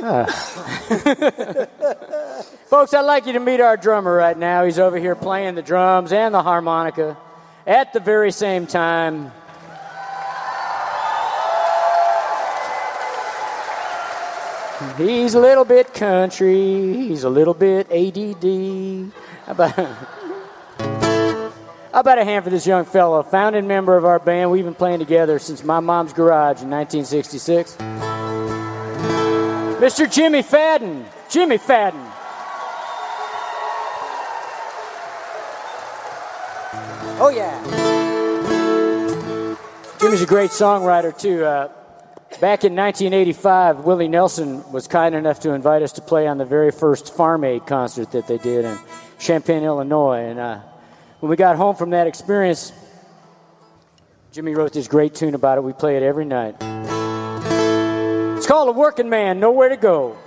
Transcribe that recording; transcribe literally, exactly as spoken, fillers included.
Uh. Folks, I'd like you to meet our drummer right now. He's over here playing the drums and the harmonica at the very same time. He's a little bit country. He's a little bit A D D. How about, how about a hand for this young fellow, founding member of our band. We've been playing together since my mom's garage in nineteen sixty-six. Mister Jimmy Fadden. Jimmy Fadden. Oh, yeah. Jimmy's a great songwriter, too. Uh, back in nineteen eighty-five, Willie Nelson was kind enough to invite us to play on the very first Farm Aid concert that they did in Champaign, Illinois. And uh, when we got home from that experience, Jimmy wrote this great tune about it. We play it every night. It's called A Working Man, Nowhere to Go.